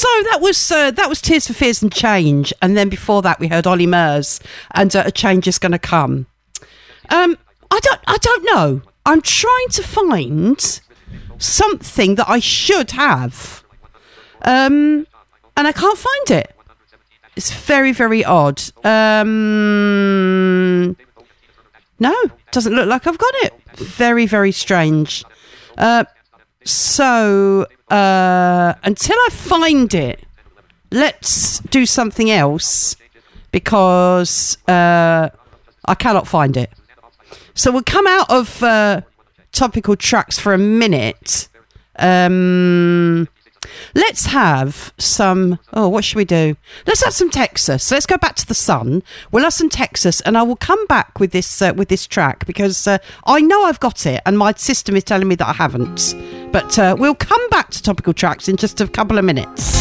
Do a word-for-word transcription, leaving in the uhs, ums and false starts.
So that was uh, that was Tears for Fears and Change, and then before that we heard Ollie Murs and uh, A Change Is Gonna Come. Um, I don't I don't know. I'm trying to find something that I should have, um, and I can't find it. It's very very odd. Um, no, doesn't look like I've got it. Very very strange. Uh, so uh, until I find it, let's do something else because uh, I cannot find it. So we'll come out of uh, topical tracks for a minute. Um, let's have some... Oh, what should we do? Let's have some Texas. So let's go back to the sun. We'll have some Texas, and I will come back with this uh, with this track because uh, I know I've got it, and my system is telling me that I haven't. But uh, we'll come back to topical tracks in just a couple of minutes.